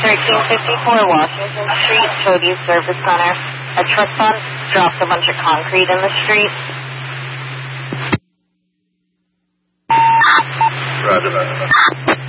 1354 Washington Street, Cody's Service Center. A truck bump dropped a bunch of concrete in the street. Roger that.